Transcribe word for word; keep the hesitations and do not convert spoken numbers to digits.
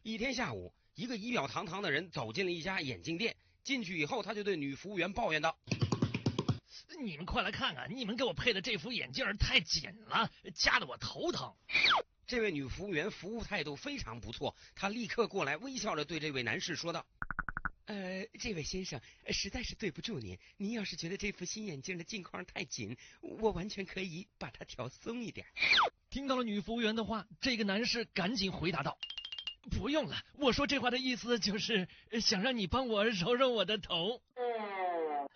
一天下午，一个仪表堂堂的人走进了一家眼镜店，进去以后，他就对女服务员抱怨道： 你们快来看看，你们给我配的这副眼镜太紧了，夹得我头疼。 这位女服务员服务态度非常不错，她立刻过来，微笑着对这位男士说道：呃，这位先生，实在是对不住您。您要是觉得这副新眼镜的镜框太紧，我完全可以把它调松一点。 听到了女服务员的话，这个男士赶紧回答道：不用了，我说这话的意思就是想让你帮我揉揉我的头。